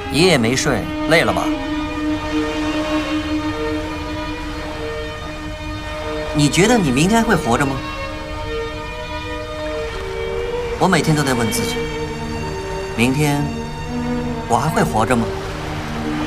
一夜没睡，累了吧？你觉得你明天还会活着吗？我每天都在问自己，明天我还会活着吗？